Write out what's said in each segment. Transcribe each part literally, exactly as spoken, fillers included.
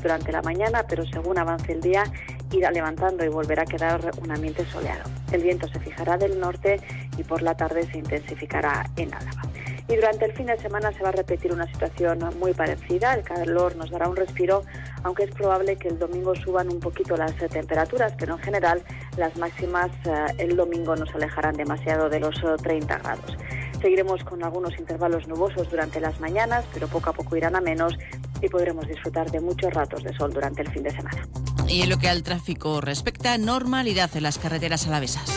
durante la mañana, pero según avance el día irá levantando y volverá a quedar un ambiente soleado. El viento se fijará del norte y por la tarde se intensificará en Álava. Y durante el fin de semana se va a repetir una situación muy parecida. El calor nos dará un respiro, aunque es probable que el domingo suban un poquito las eh, temperaturas, pero en general las máximas eh, el domingo nos alejarán demasiado de los eh, treinta grados. Seguiremos con algunos intervalos nubosos durante las mañanas, pero poco a poco irán a menos y podremos disfrutar de muchos ratos de sol durante el fin de semana. Y en lo que al tráfico respecta, normalidad en las carreteras alavesas.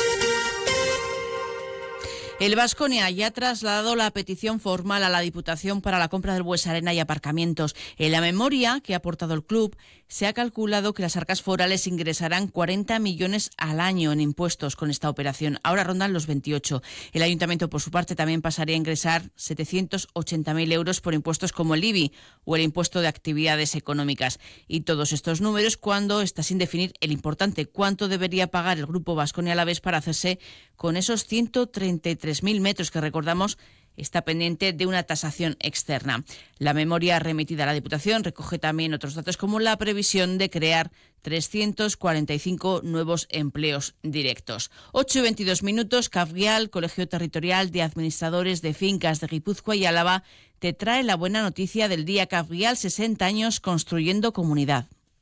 El Baskonia ya ha trasladado la petición formal a la Diputación para la compra del Buesarena y aparcamientos. En la memoria que ha aportado el club se ha calculado que las arcas forales ingresarán cuarenta millones al año en impuestos con esta operación. Ahora rondan los veintiocho. El ayuntamiento, por su parte, también pasaría a ingresar setecientos ochenta mil euros por impuestos como el I B I o el impuesto de actividades económicas. Y todos estos números cuando está sin definir el importante cuánto debería pagar el Grupo Baskonia Alavés para hacerse con esos ciento treinta y tres mil metros que, recordamos, está pendiente de una tasación externa. La memoria remitida a la Diputación recoge también otros datos como la previsión de crear trescientos cuarenta y cinco nuevos empleos directos. ocho y veintidós minutos, Cafgial, Colegio Territorial de Administradores de Fincas de Guipúzcoa y Álava, te trae la buena noticia del día. Cafgial, sesenta años construyendo comunidad.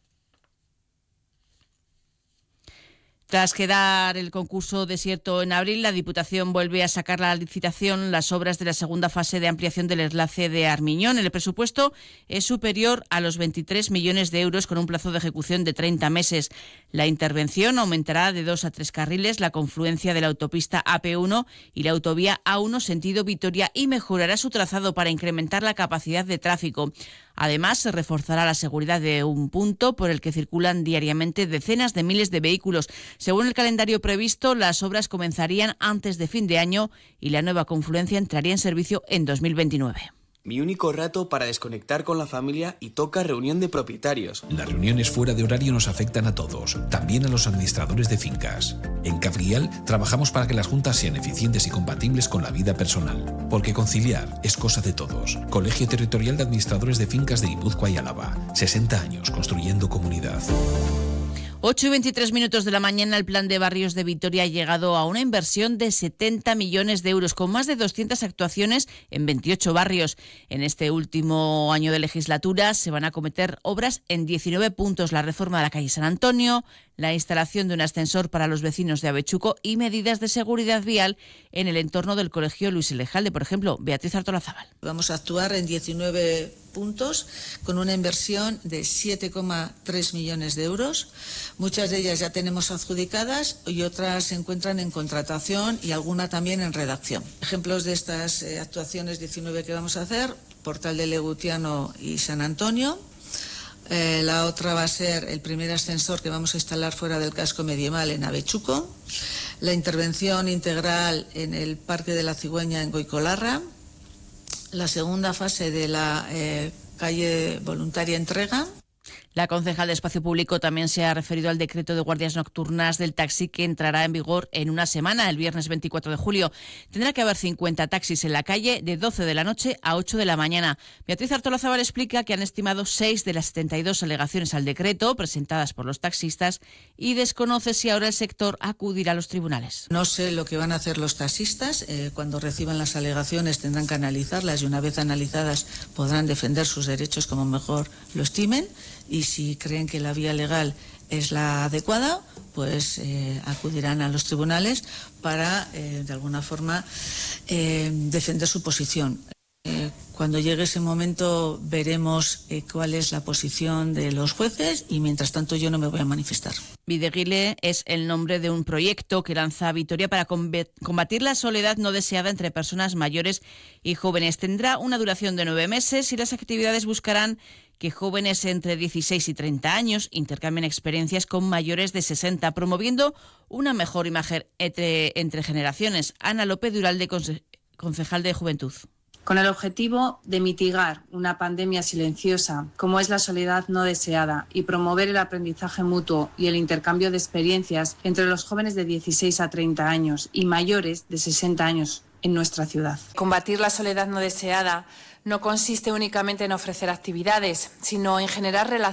Tras quedar el concurso desierto en abril, la Diputación vuelve a sacar a la licitación las obras de la segunda fase de ampliación del enlace de Armiñón. El presupuesto es superior a los veintitrés millones de euros con un plazo de ejecución de treinta meses. La intervención aumentará de dos a tres carriles la confluencia de la autopista A P uno y la autovía A uno sentido Vitoria y mejorará su trazado para incrementar la capacidad de tráfico. Además, se reforzará la seguridad de un punto por el que circulan diariamente decenas de miles de vehículos. Según el calendario previsto, las obras comenzarían antes de fin de año y la nueva confluencia entraría en servicio en dos mil veintinueve. Mi único rato para desconectar con la familia y toca reunión de propietarios. Las reuniones fuera de horario nos afectan a todos, también a los administradores de fincas. En Cafgial trabajamos para que las juntas sean eficientes y compatibles con la vida personal, porque conciliar es cosa de todos. Colegio Territorial de Administradores de Fincas de Guipúzcoa y Álava. sesenta años construyendo comunidad. ocho y veintitrés minutos de la mañana, el Plan de Barrios de Vitoria ha llegado a una inversión de setenta millones de euros, con más de doscientas actuaciones en veintiocho barrios. En este último año de legislatura se van a acometer obras en diecinueve puntos: la reforma de la calle San Antonio, la instalación de un ascensor para los vecinos de Avechuco y medidas de seguridad vial en el entorno del Colegio Luis Elejalde. Por ejemplo, Beatriz Artolazábal. Vamos a actuar en diecinueve puntos con una inversión de siete coma tres millones de euros. Muchas de ellas ya tenemos adjudicadas y otras se encuentran en contratación y alguna también en redacción. Ejemplos de estas eh, actuaciones diecinueve que vamos a hacer: Portal de Legutiano y San Antonio. Eh, la otra va a ser el primer ascensor que vamos a instalar fuera del casco medieval en Avechuco. La intervención integral en el Parque de la Cigüeña en Goicolarra. La segunda fase de la eh, calle Voluntaria Entrega. La concejal de Espacio Público también se ha referido al decreto de guardias nocturnas del taxi que entrará en vigor en una semana, el viernes veinticuatro de julio. Tendrá que haber cincuenta taxis en la calle de doce de la noche a ocho de la mañana. Beatriz Artolazábal explica que han estimado seis de las setenta y dos alegaciones al decreto presentadas por los taxistas y desconoce si ahora el sector acudirá a los tribunales. No sé lo que van a hacer los taxistas. Eh, cuando reciban las alegaciones tendrán que analizarlas y una vez analizadas podrán defender sus derechos como mejor lo estimen. Y si creen que la vía legal es la adecuada, pues eh, acudirán a los tribunales para, eh, de alguna forma, eh, defender su posición. Eh, cuando llegue ese momento veremos eh, cuál es la posición de los jueces y, mientras tanto, yo no me voy a manifestar. Videguile es el nombre de un proyecto que lanza Vitoria para combatir la soledad no deseada entre personas mayores y jóvenes. Tendrá una duración de nueve meses y las actividades buscarán que jóvenes entre dieciséis y treinta años intercambien experiencias con mayores de sesenta, promoviendo una mejor imagen entre, entre generaciones. Ana López Duralde, conce, concejal de Juventud. Con el objetivo de mitigar una pandemia silenciosa como es la soledad no deseada y promover el aprendizaje mutuo y el intercambio de experiencias entre los jóvenes de dieciséis a treinta años y mayores de sesenta años en nuestra ciudad. Combatir la soledad no deseada no consiste únicamente en ofrecer actividades, sino en generar relaciones